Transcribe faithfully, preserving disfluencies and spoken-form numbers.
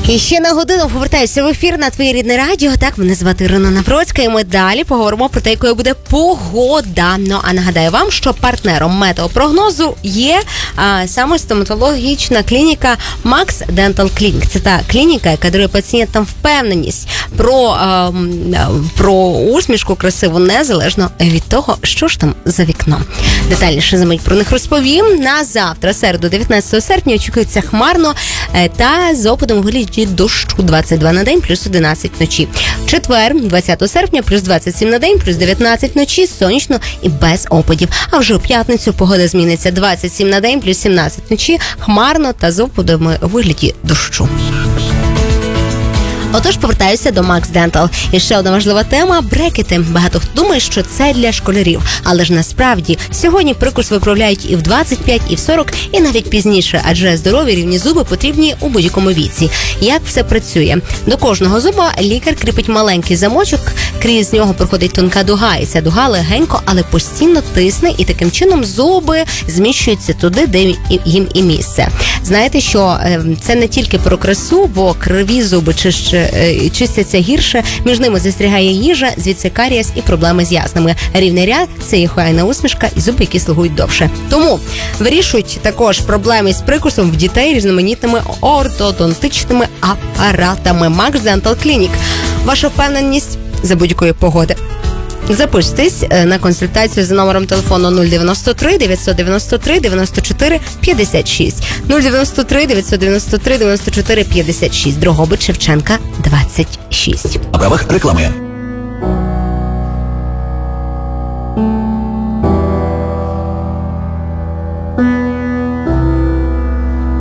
І ще на годину повертаюся в ефір на твоє рідне радіо. Так, мене звати Ірина Навроцька, і ми далі поговоримо про те, якою буде погода. Ну, а нагадаю вам, що партнером метеопрогнозу є а, саме стоматологічна клініка Max Dental Clinic. Це та клініка, яка дарує пацієнтам впевненість про, а, про усмішку красиву, незалежно від того, що ж там за вікном. Детальніше за мить про них розповім. На завтра, середу, дев'ятнадцятого серпня, очікується хмарно та з опадом у вигляді дощу двадцять два на день, плюс одинадцять вночі. В четвер, двадцятого серпня, плюс двадцять сім на день, плюс дев'ятнадцять вночі, сонячно і без опадів. А вже у п'ятницю погода зміниться: двадцять сім на день, плюс сімнадцять вночі, хмарно та з опадами у вигляді дощу. Отож, повертаюся до Max Dental. І ще одна важлива тема – брекети. Багато хто думає, що це для школярів. Але ж насправді, сьогодні прикус виправляють і в двадцять п'ять, і в сорок, і навіть пізніше. Адже здорові рівні зуби потрібні у будь-якому віці. Як все працює? До кожного зуба лікар кріпить маленький замочок, крізь нього проходить тонка дуга. І ця дуга легенько, але постійно тисне, і таким чином зуби зміщуються туди, де їм і місце. Знаєте, що це не тільки про красу, бо криві зуби чи ще чистяться гірше, між ними застрягає їжа, звідси карієс і проблеми з яснами. Рівний ряд – це охайна усмішка і зуби, які слугують довше. Тому вирішують також проблеми з прикусом в дітей різноманітними ортодонтичними апаратами. Max Dental Clinic. Ваша впевненість за будь-якої погоди. Запишітесь на консультацію за номером телефону нуль дев'яносто три дев'ятсот дев'яносто три дев'яносто чотири п'ятдесят шість. нуль дев'яносто три дев'ятсот дев'яносто три дев'яносто чотири п'ятдесят шість. Дрогобич, Шевченка, двадцять шість. На правах реклами.